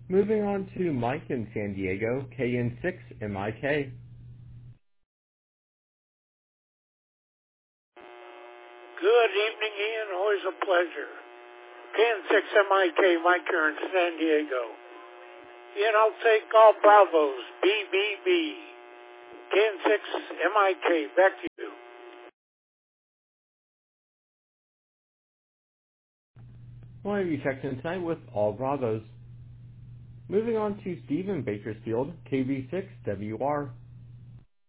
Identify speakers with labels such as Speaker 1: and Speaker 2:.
Speaker 1: Moving on to Mike in San Diego, KN6MIK.
Speaker 2: Good evening, Ian. Always a pleasure. KN6MIK, Mike here in San Diego. Ian, I'll take all Bravos. BBB. KN6MIK, back to you.
Speaker 1: We'll have you checked in tonight with all Bravos. Moving on to Steve in Bakersfield, KV6WR.